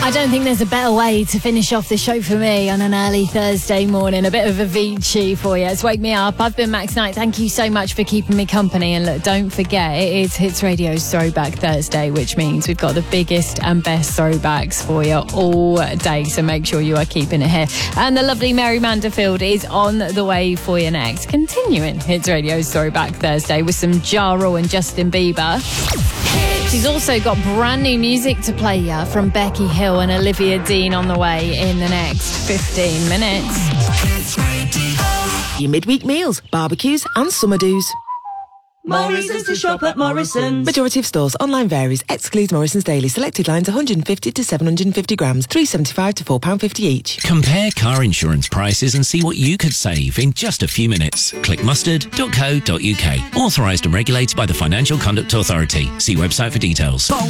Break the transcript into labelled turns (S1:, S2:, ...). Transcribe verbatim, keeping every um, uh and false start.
S1: I don't think there's a better way to finish off the show for me on an early Thursday morning. A bit of Avicii for you. It's Wake Me Up. I've been Max Knight. Thank you so much for keeping me company. And look, don't forget, it is Hits Radio's Throwback Thursday, which means we've got the biggest and best throwbacks for you all day. So make sure you are keeping it here. And the lovely Mary Manderfield is on the way for you next. Continuing Hits Radio's Throwback Thursday with some Ja Rule and Justin Bieber. She's also got brand new music to play you from Becky Hill and Olivia Dean on the way in the next fifteen minutes.
S2: Your midweek meals, barbecues and summer do's.
S3: More reasons to shop at Morrison's.
S2: Majority of stores. Online varies. Excludes Morrison's Daily. Selected lines one hundred fifty to seven hundred fifty grams. three pounds seventy-five to four pounds fifty each.
S4: Compare car insurance prices and see what you could save in just a few minutes. Click mustard dot co dot uk. Authorised and regulated by the Financial Conduct Authority. See website for details.